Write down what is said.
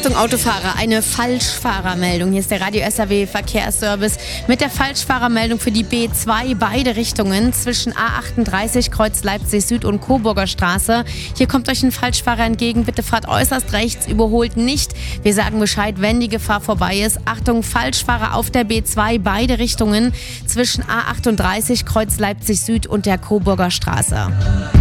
Achtung Autofahrer, eine Falschfahrermeldung. Hier ist der Radio SAW Verkehrsservice mit der Falschfahrermeldung für die B2 beide Richtungen zwischen A38 Kreuz Leipzig Süd und Coburger Straße. Hier kommt euch ein Falschfahrer entgegen. Bitte fahrt äußerst rechts, überholt nicht. Wir sagen Bescheid, wenn die Gefahr vorbei ist. Achtung, Falschfahrer auf der B2 beide Richtungen zwischen A38 Kreuz Leipzig Süd und der Coburger Straße.